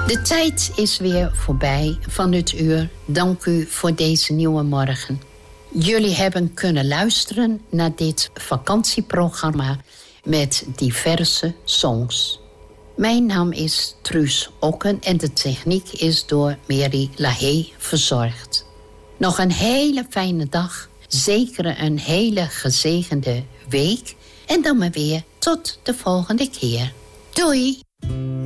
De tijd is weer voorbij van het uur. Dank u voor deze nieuwe morgen. Jullie hebben kunnen luisteren naar dit vakantieprogramma met diverse songs. Mijn naam is Truus Okken en de techniek is door Mary Lahey verzorgd. Nog een hele fijne dag, zeker een hele gezegende week en dan maar weer tot de volgende keer. Doei!